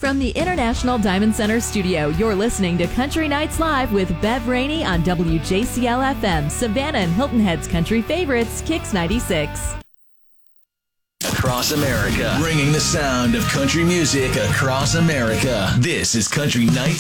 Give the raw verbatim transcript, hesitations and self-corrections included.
From the International Diamond Center studio, you're listening to Country Nights Live with Bev Rainey on W J C L F M, Savannah and Hilton Head's country favorites, Kix ninety-six. Across America, bringing the sound of country music across America. This is Country Nights